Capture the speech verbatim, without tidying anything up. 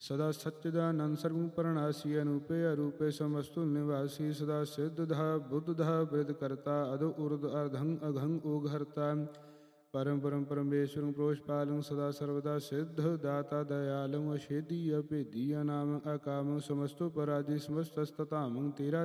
ਸਦਾ ਸच्चिदानंद सर्व परनासी अनूपे अरूपे समस्तु निवासी सदा सिद्धधा बुद्धधा वृद्ध करता अदो उर्द अर्धं अघं ओघरता परम परम परमेश्वरं प्रोषपालं सदा सर्वदा सिद्ध दाता दयालं अशेदी अभेदी अनामं अकामं समस्तु पराधि समस्तस्ततामं तेरा